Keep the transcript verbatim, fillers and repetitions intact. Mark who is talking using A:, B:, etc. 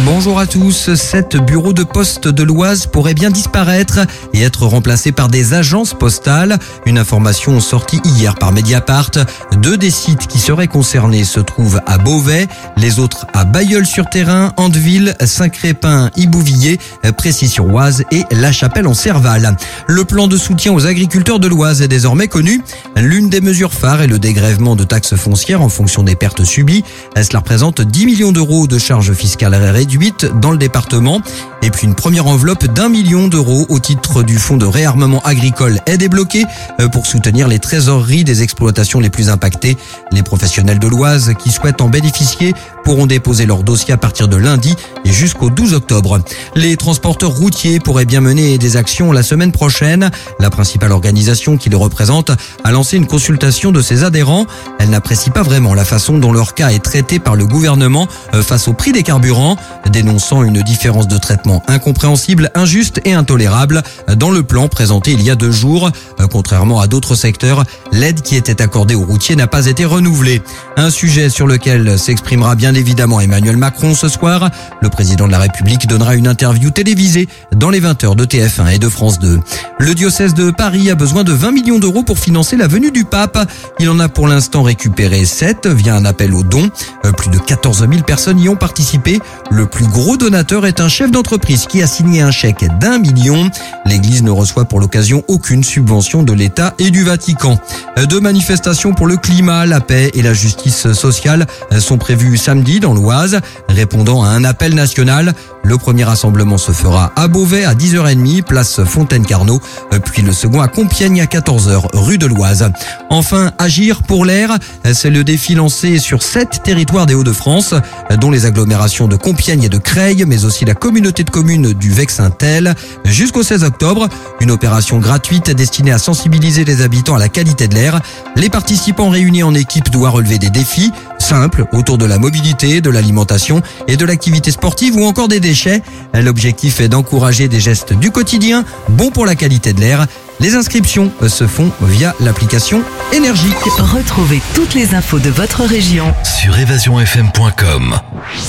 A: Bonjour à tous. Sept bureaux de poste de l'Oise pourraient bien disparaître et être remplacés par des agences postales. Une information sortie hier par Mediapart. Deux des sites qui seraient concernés se trouvent à Beauvais, les autres à Bailleul-sur-Terrain, Andeville, Saint-Crépin, Ibouvilliers, Précy-sur-Oise et La Chapelle en Serval. Le plan de soutien aux agriculteurs de l'Oise est désormais connu. L'une des mesures phares est le dégrèvement de taxes foncières en fonction des pertes subies. Cela représente dix millions d'euros de charges fiscales réduites dans le département. Et puis une première enveloppe d'un million d'euros au titre du fonds de réarmement agricole est débloquée pour soutenir les trésoreries des exploitations les plus impactées. Les professionnels de l'Oise qui souhaitent en bénéficier pourront déposer leur dossier à partir de lundi et jusqu'au douze octobre. Les transporteurs routiers pourraient bien mener des actions la semaine prochaine. La principale organisation qui les représente a lancé une consultation de ses adhérents. Elle n'apprécie pas vraiment la façon dont leur cas est traité par le gouvernement face au prix des carburants, dénonçant une différence de traitement incompréhensible, injuste et intolérable dans le plan présenté il y a deux jours. Contrairement à d'autres secteurs, l'aide qui était accordée aux routiers n'a pas été renouvelée. Un sujet sur lequel s'exprimera bien évidemment Emmanuel Macron ce soir. Le président de la République donnera une interview télévisée dans les vingt heures de T F un et de France deux. Le diocèse de Paris a besoin de vingt millions d'euros pour financer la venue du pape. Il en a pour l'instant récupéré sept via un appel aux dons. Plus de quatorze mille personnes y ont participé. Le plus gros donateur est un chef d'entreprise qui a signé un chèque d'un million. L'église ne reçoit pour l'occasion aucune subvention de l'État et du Vatican. Deux manifestations pour le climat, la paix et la justice sociale sont prévues samedi dans l'Oise, répondant à un appel national. Le premier rassemblement se fera à Beauvais à dix heures trente, place Fontaine-Carnot, puis le second à Compiègne à quatorze heures, rue de l'Oise. Enfin, agir pour l'air, c'est le défi lancé sur sept territoires des Hauts-de-France, dont les agglomérations de Compiègne et de Creil, mais aussi la communauté de communes du Vexin-Tel. Jusqu'au seize octobre, une opération gratuite destinée à sensibiliser les habitants à la qualité de l'air. Les participants réunis en équipe doivent relever des défis simples autour de la mobilité, de l'alimentation et de l'activité sportive ou encore des déchets. L'objectif est d'encourager des gestes du quotidien bons pour la qualité de l'air. Les inscriptions se font via l'application Énergie.
B: Retrouvez toutes les infos de votre région
C: sur évasion f m point com.